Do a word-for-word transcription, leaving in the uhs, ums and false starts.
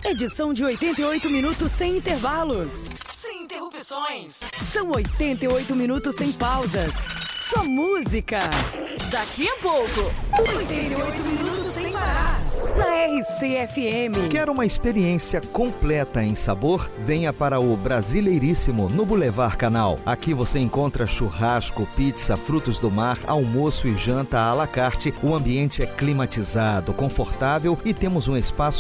Edição de oitenta e oito minutos sem intervalos. Sem interrupções. São oitenta e oito minutos sem pausas. Só música. Daqui a pouco, oitenta e oito minutos sem parar. Na R C F M. Quer uma experiência completa em sabor? Venha para o Brasileiríssimo, no Boulevard Canal. Aqui você encontra churrasco, pizza, frutos do mar, almoço e janta à la carte. O ambiente é climatizado, confortável e temos um espaço